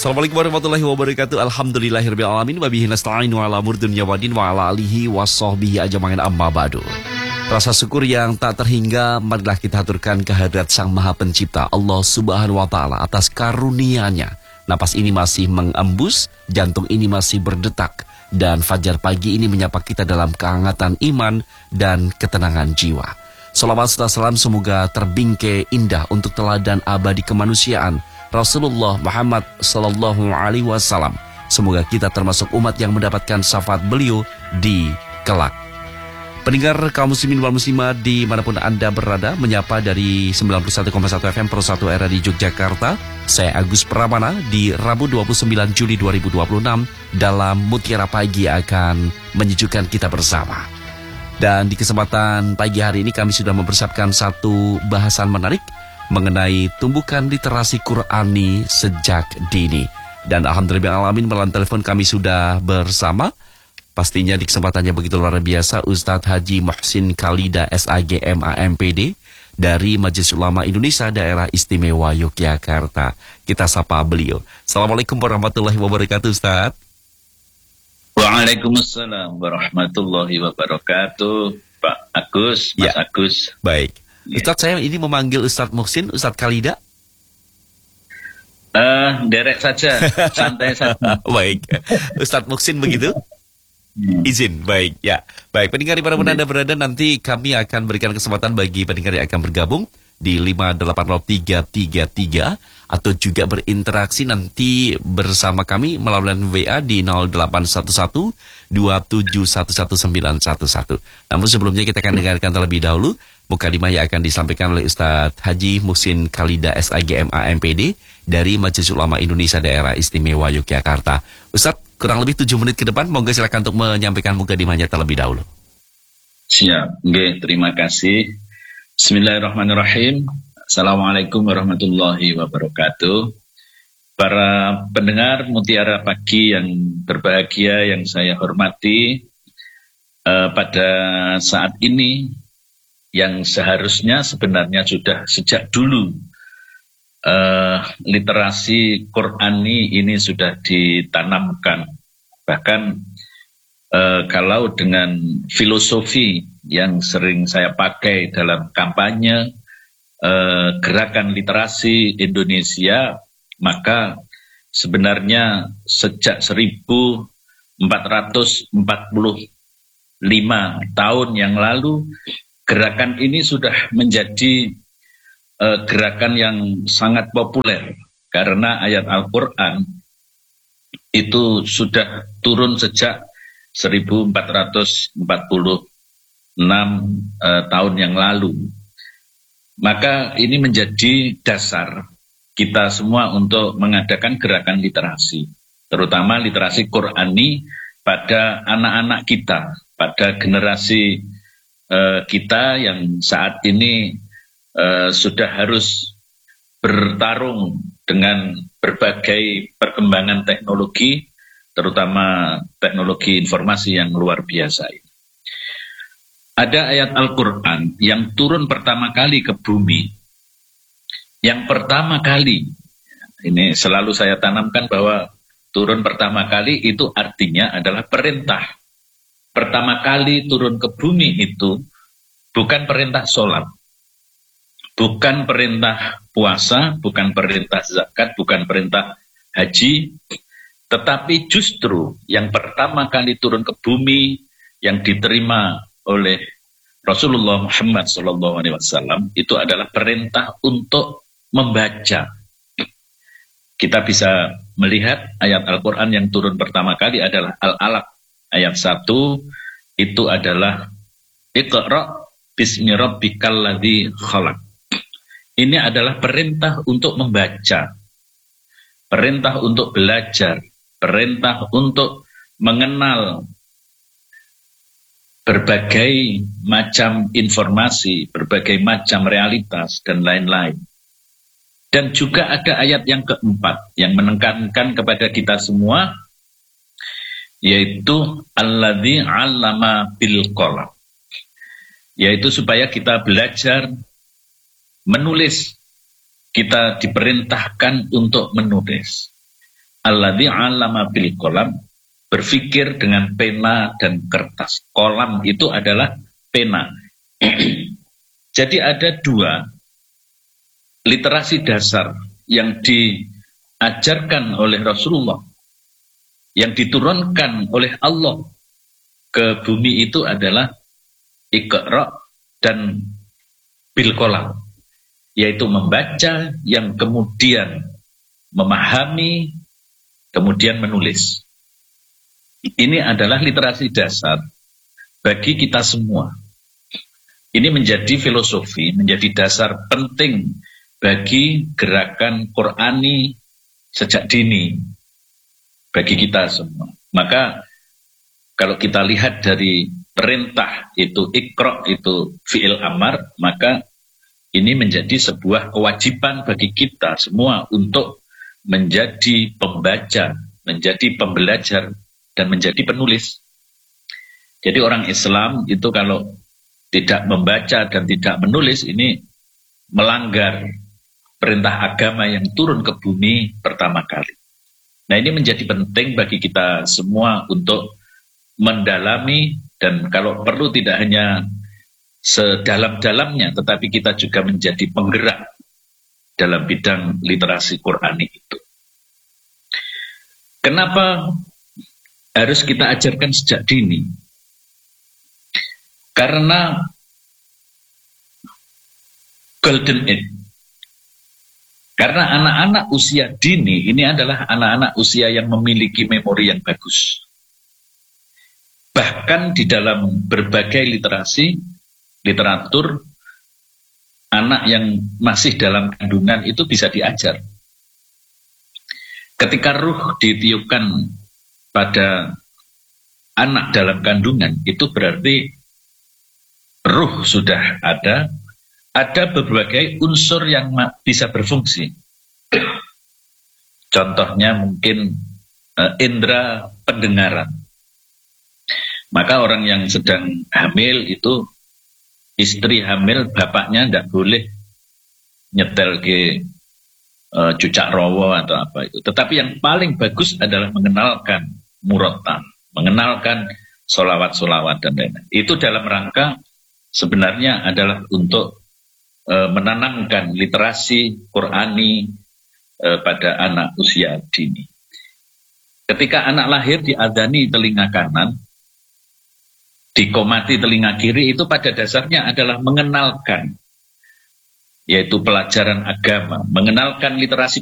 Assalamualaikum warahmatullahi wabarakatuh. Alhamdulillahirabbil alamin wa bihi nasta'inu ala umuri dunya waddin wa ala alihi washabbihi ajmain amma ba'du. Rasa syukur yang tak terhingga marilah kita haturkan kehadirat Sang Maha Pencipta Allah Subhanahu wa taala atas karunia-Nya. Napas ini masih mengembus, jantung ini masih berdetak, dan fajar pagi ini menyapa kita dalam kehangatan iman dan ketenangan jiwa. Salawat serta salam semoga terbingkai indah untuk teladan abadi kemanusiaan Rasulullah Muhammad Sallallahu Alaihi Wasallam. Semoga kita termasuk umat yang mendapatkan syafaat beliau di kelak. Pendengar kaum muslimin wal muslimat dimanapun Anda berada, menyapa dari 91,1 FM Pro 1 Era di Yogyakarta. Saya Agus Pramana di Rabu 29 Juli 2026 dalam Mutiara Pagi akan menyejukkan kita bersama. Dan di kesempatan pagi hari ini kami sudah mempersiapkan satu bahasan menarik mengenai tumbukan literasi Qur'ani sejak dini. Dan alhamdulillahirrahmanirrahim melalui telepon kami sudah bersama. Pastinya di kesempatannya begitu luar biasa Ustadz Haji Muhsin Khalida SAG MAMPD dari Majelis Ulama Indonesia Daerah Istimewa Yogyakarta. Kita sapa beliau. Assalamualaikum warahmatullahi wabarakatuh Ustadz. Waalaikumsalam warahmatullahi wabarakatuh Pak Agus, Mas Agus. Baik. Ustadz, saya ini memanggil Ustadz Muhsin, Ustadz Khalida. Derek saja, santai saja. Baik, Ustadz Muhsin begitu? Izin, baik, ya. Baik, pendengar di mana Anda berada, nanti kami akan berikan kesempatan bagi pendengar yang akan bergabung di 5803333 atau juga berinteraksi nanti bersama kami melalui WA di 081127119111. Namun sebelumnya kita akan dengarkan terlebih dahulu mukadimah yang akan disampaikan oleh Ustadz Haji Muhsin Khalida SAG MAMPD dari Majelis Ulama Indonesia Daerah Istimewa Yogyakarta. Ustadz, kurang lebih 7 menit ke depan, monggo silakan untuk menyampaikan mukadimahnya terlebih dahulu. Siap, terima kasih. Bismillahirrahmanirrahim. Assalamualaikum warahmatullahi wabarakatuh. Para pendengar Mutiara Pagi yang berbahagia, yang saya hormati, pada saat ini yang seharusnya sebenarnya sudah sejak dulu literasi Qur'ani ini sudah ditanamkan. Bahkan kalau dengan filosofi yang sering saya pakai dalam kampanye gerakan literasi Indonesia, maka sebenarnya sejak 1445 tahun yang lalu gerakan ini sudah menjadi gerakan yang sangat populer karena ayat Al-Quran itu sudah turun sejak 1446 tahun yang lalu. Maka ini menjadi dasar kita semua untuk mengadakan gerakan literasi, terutama literasi Qur'ani pada anak-anak kita, pada generasi kita yang saat ini sudah harus bertarung dengan berbagai perkembangan teknologi, terutama teknologi informasi yang luar biasa ini. Ada ayat Al-Quran yang turun pertama kali ke bumi. Yang pertama kali, ini selalu saya tanamkan bahwa turun pertama kali itu artinya adalah perintah. Pertama kali turun ke bumi itu bukan perintah sholat, bukan perintah puasa, bukan perintah zakat, bukan perintah haji, tetapi justru yang pertama kali turun ke bumi yang diterima oleh Rasulullah Muhammad SAW itu adalah perintah untuk membaca. Kita bisa melihat ayat Al-Quran yang turun pertama kali adalah Al-Alaq ayat 1, itu adalah Iqra' bismi rabbikal ladzi khalaq. Ini adalah perintah untuk membaca, perintah untuk belajar, perintah untuk mengenal berbagai macam informasi, berbagai macam realitas, dan lain-lain. Dan juga ada ayat yang keempat yang menekankan kepada kita semua, yaitu alladzi 'allama bil qalam, yaitu supaya kita belajar menulis. Kita diperintahkan untuk menulis. Alladzi 'allama bil qalam, berpikir dengan pena dan kertas. Qalam itu adalah pena. Jadi ada dua literasi dasar yang diajarkan oleh Rasulullah, yang diturunkan oleh Allah ke bumi itu adalah Iqra dan bil qalam, yaitu membaca yang kemudian memahami, kemudian menulis. Ini adalah literasi dasar bagi kita semua. Ini menjadi filosofi, menjadi dasar penting bagi gerakan Qur'ani sejak dini bagi kita semua. Maka kalau kita lihat dari perintah itu Iqra, itu fi'il amar, maka ini menjadi sebuah kewajiban bagi kita semua untuk menjadi pembaca, menjadi pembelajar, dan menjadi penulis. Jadi orang Islam itu kalau tidak membaca dan tidak menulis, ini melanggar perintah agama yang turun ke bumi pertama kali. Nah, ini menjadi penting bagi kita semua untuk mendalami, dan kalau perlu tidak hanya sedalam-dalamnya, tetapi kita juga menjadi penggerak dalam bidang literasi Qur'ani itu. Kenapa harus kita ajarkan sejak dini? Karena golden age. Karena anak-anak usia dini ini adalah anak-anak usia yang memiliki memori yang bagus. Bahkan di dalam berbagai literatur, anak yang masih dalam kandungan itu bisa diajar. Ketika ruh ditiupkan pada anak dalam kandungan, itu berarti ruh sudah ada berbagai unsur yang bisa berfungsi. Contohnya mungkin indera pendengaran. Maka orang yang sedang hamil itu, istri hamil, bapaknya tidak boleh nyetel ke cucak rowo atau apa itu. Tetapi yang paling bagus adalah mengenalkan murotal, mengenalkan solawat-solawat dan lain-lain. Itu dalam rangka sebenarnya adalah untuk menanamkan literasi Qur'ani pada anak usia dini. Ketika anak lahir diadani telinga kanan, dikomati telinga kiri, itu pada dasarnya adalah mengenalkan, yaitu pelajaran agama, mengenalkan literasi